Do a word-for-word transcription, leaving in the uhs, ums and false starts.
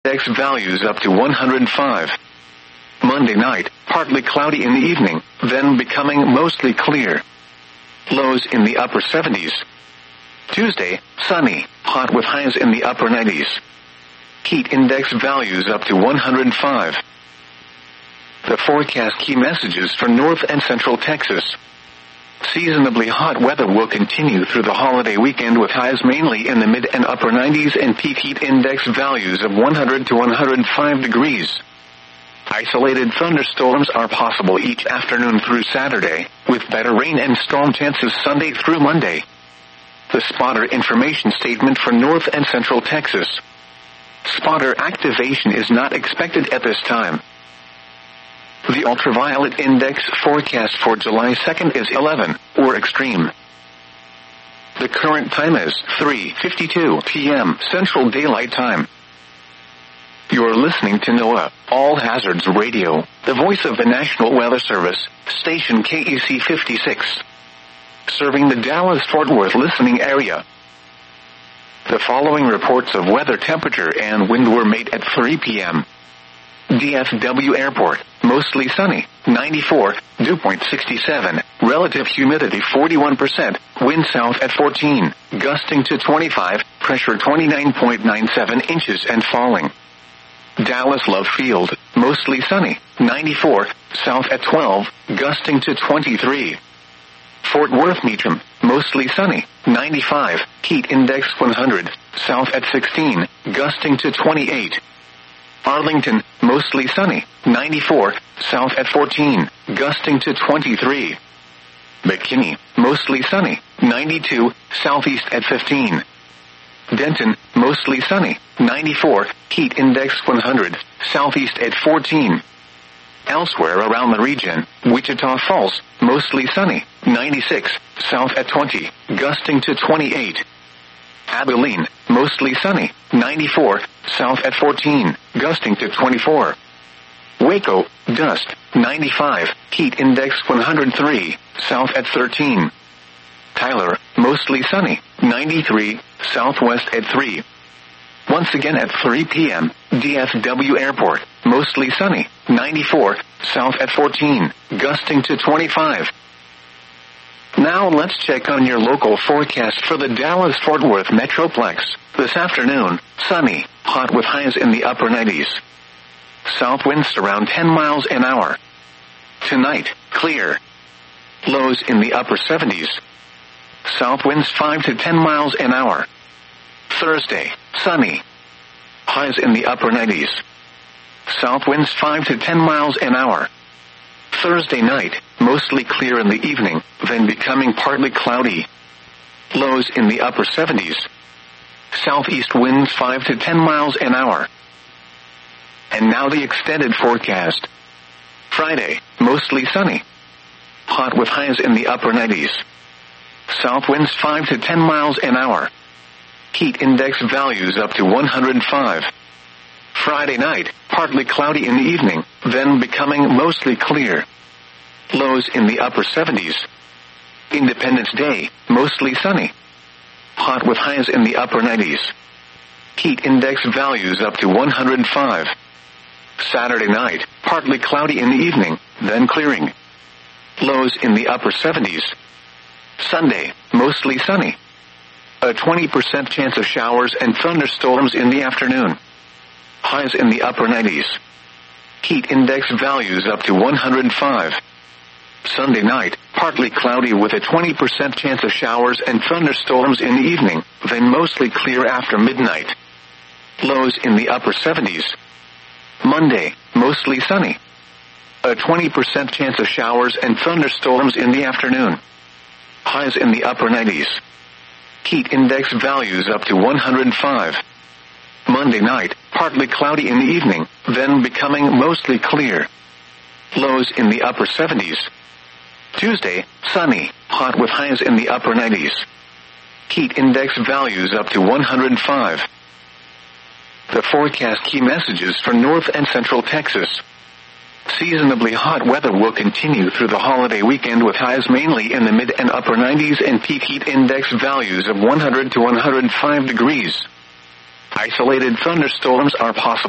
index values up to one hundred five. Monday night, partly cloudy in the evening, then becoming mostly clear. Lows in the upper seventies. Tuesday, sunny, hot with highs in the upper nineties. Heat index values up to one hundred five. The forecast key messages for North and Central Texas. Seasonably hot weather will continue through the holiday weekend with highs mainly in the mid and upper nineties and peak heat index values of one hundred to one hundred five degrees. Isolated thunderstorms are possible each afternoon through Saturday, with better rain and storm chances Sunday through Monday. The spotter information statement for North and Central Texas. Spotter activation is not expected at this time. The ultraviolet index forecast for July second is eleven, or extreme. The current time is three fifty-two p m Central Daylight Time. You're listening to NOAA, All Hazards Radio, the voice of the National Weather Service, station K E C fifty-six. Serving the Dallas-Fort Worth listening area. The following reports of weather temperature and wind were made at three p m D F W Airport, mostly sunny, ninety-four, dew point sixty-seven, relative humidity forty-one percent, wind south at fourteen, gusting to twenty-five, pressure twenty-nine point nine seven inches and falling. Dallas Love Field, mostly sunny, ninety-four, south at twelve, gusting to twenty-three. Fort Worth Meacham, mostly sunny, ninety-five, heat index one hundred, south at sixteen, gusting to twenty-eight. Arlington, mostly sunny, ninety-four, south at fourteen, gusting to twenty-three. McKinney, mostly sunny, ninety-two, southeast at fifteen. Denton, mostly sunny, ninety-four, heat index one hundred, southeast at fourteen. Elsewhere around the region, Wichita Falls, mostly sunny, ninety-six, south at twenty, gusting to twenty-eight. Abilene, mostly sunny, ninety-four, south at fourteen, gusting to twenty-four. Waco, dust, ninety-five, heat index one hundred three, south at thirteen. Tyler, mostly sunny, ninety-three, southwest at three. Once again at three p m, D F W Airport, mostly sunny, ninety-four, south at fourteen, gusting to twenty-five. Now let's check on your local forecast for the Dallas-Fort Worth Metroplex. This afternoon, sunny, hot with highs in the upper nineties. South winds around ten miles an hour. Tonight, clear. Lows in the upper seventies. South winds five to ten miles an hour. Thursday, sunny. Highs in the upper nineties. South winds five to ten miles an hour. Thursday night, mostly clear in the evening, then becoming partly cloudy. Lows in the upper seventies. Southeast winds five to ten miles an hour. And now the extended forecast. Friday, mostly sunny. Hot with highs in the upper nineties. South winds five to ten miles an hour. Heat index values up to one hundred five. Friday night, partly cloudy in the evening, then becoming mostly clear. Lows in the upper seventies. Independence Day, mostly sunny. Hot with highs in the upper nineties. Heat index values up to one hundred five. Saturday night, partly cloudy in the evening, then clearing. Lows in the upper seventies. Sunday, mostly sunny. A twenty percent chance of showers and thunderstorms in the afternoon. Highs in the upper nineties. Heat index values up to one hundred five. Sunday night, partly cloudy with a twenty percent chance of showers and thunderstorms in the evening, then mostly clear after midnight. Lows in the upper seventies. Monday, mostly sunny. A twenty percent chance of showers and thunderstorms in the afternoon. Highs in the upper nineties. Heat index values up to one hundred five. Monday night, partly cloudy in the evening, then becoming mostly clear. Lows in the upper seventies. Tuesday, sunny, hot with highs in the upper nineties. Heat index values up to one hundred five. The forecast key messages for North and Central Texas. Seasonably hot weather will continue through the holiday weekend with highs mainly in the mid and upper nineties and peak heat index values of one hundred to one hundred five degrees. Isolated thunderstorms are possible.